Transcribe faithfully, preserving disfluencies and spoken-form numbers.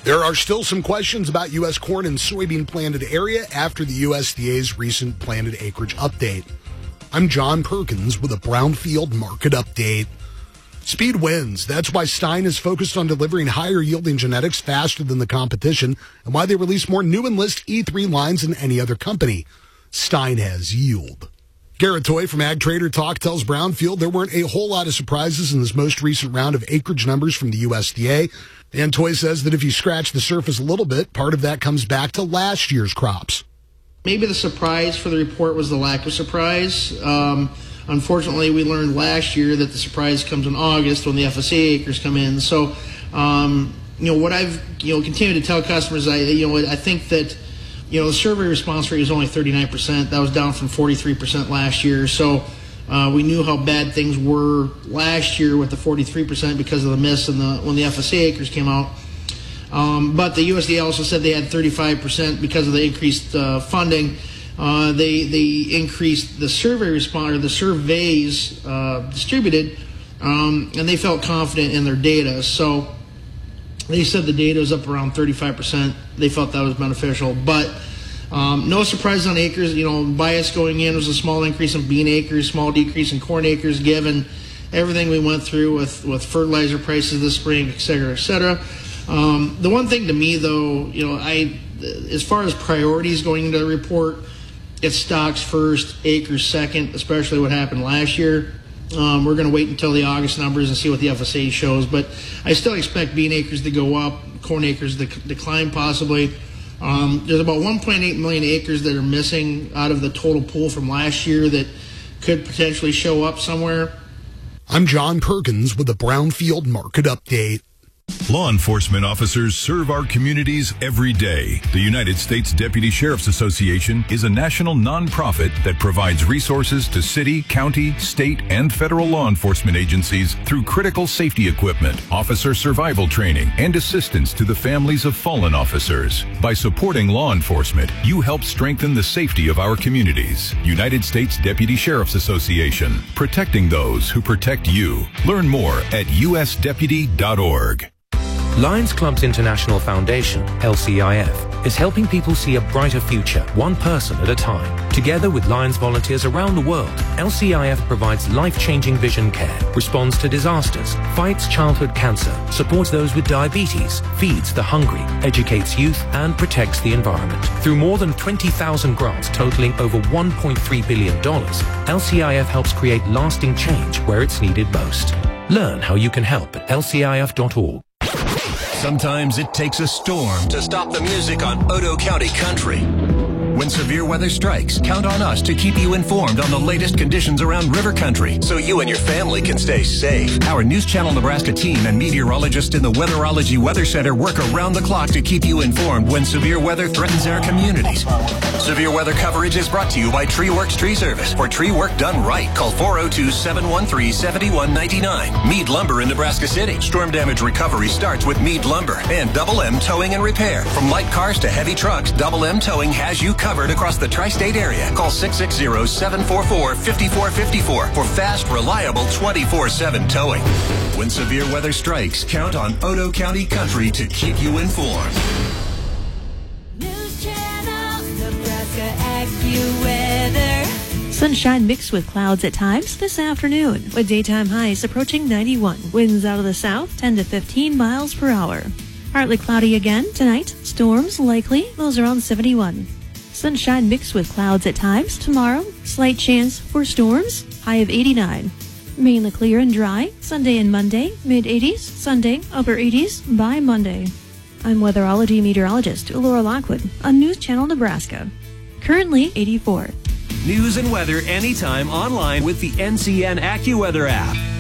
There are still some questions about U S corn and soybean planted area after the U S D A's recent planted acreage update. I'm John Perkins with a Brownfield market update. Speed wins. That's why Stein is focused on delivering higher yielding genetics faster than the competition and why they release more new Enlist E three lines than any other company. Stein has yield. Garrett Toy from Ag Trader Talk tells Brownfield there weren't a whole lot of surprises in this most recent round of acreage numbers from the U S D A. And Toy says that if you scratch the surface a little bit, part of that comes back to last year's crops. Maybe the surprise for the report was the lack of surprise. Um, unfortunately, we learned last year that the surprise comes in August when the F S A acres come in. So, um, you know, what I've, you know, continued to tell customers, I, you know, I think that, you know, the survey response rate is only thirty-nine percent. That was down from forty-three percent last year. So uh, we knew how bad things were last year with the forty-three percent because of the miss and the when the F S A acres came out. Um, but the U S D A also said they had thirty-five percent because of the increased uh, funding. Uh, they they increased the survey response or the surveys uh, distributed, um, and they felt confident in their data. So they said the data was up around thirty-five percent. They felt that was beneficial. But um, no surprise on acres. You know, bias going in was a small increase in bean acres, small decrease in corn acres, given everything we went through with, with fertilizer prices this spring, et cetera, et cetera. Um, the one thing to me, though, you know, I, as far as priorities going into the report, it's stocks first, acres second, especially what happened last year. Um, we're going to wait until the August numbers and see what the F S A shows, but I still expect bean acres to go up, corn acres to decline possibly. Um, there's about one point eight million acres that are missing out of the total pool from last year that could potentially show up somewhere. I'm John Perkins with the Brownfield Market Update. Law enforcement officers serve our communities every day. The United States Deputy Sheriff's Association is a national nonprofit that provides resources to city, county, state, and federal law enforcement agencies through critical safety equipment, officer survival training, and assistance to the families of fallen officers. By supporting law enforcement, you help strengthen the safety of our communities. United States Deputy Sheriff's Association, protecting those who protect you. Learn more at U S deputy dot org. Lions Clubs International Foundation, L C I F, is helping people see a brighter future, one person at a time. Together with Lions volunteers around the world, L C I F provides life-changing vision care, responds to disasters, fights childhood cancer, supports those with diabetes, feeds the hungry, educates youth, and protects the environment. Through more than twenty thousand grants totaling over one point three billion dollars, L C I F helps create lasting change where it's needed most. Learn how you can help at L C I F dot org. Sometimes it takes a storm to stop the music on Otoe County Country. When severe weather strikes, count on us to keep you informed on the latest conditions around river country so you and your family can stay safe. Our News Channel Nebraska team and meteorologists in the Weatherology Weather Center work around the clock to keep you informed when severe weather threatens our communities. Severe weather coverage is brought to you by Tree Works Tree Service. For tree work done right, call four oh two, seven one three, seven one nine nine. Mead Lumber in Nebraska City. Storm damage recovery starts with Mead Lumber and Double M Towing and Repair. From light cars to heavy trucks, Double M Towing has you covered across the tri-state area. Call six six zero, seven four four, five four five four for fast, reliable twenty-four seven towing. When severe weather strikes, count on Otoe County Country to keep you informed. News Channel, Nebraska AccuWeather. Sunshine mixed with clouds at times this afternoon, with daytime highs approaching ninety-one. Winds out of the south, ten to fifteen miles per hour. Partly cloudy again tonight. Storms likely, lows around seventy-one. Sunshine mixed with clouds at times tomorrow. Slight chance for storms, high of eighty-nine. Mainly clear and dry, Sunday and Monday, mid eighties, Sunday, upper eighties by Monday. I'm weatherology meteorologist Laura Lockwood on News Channel Nebraska. Currently eighty-four. News and weather anytime online with the N C N AccuWeather app.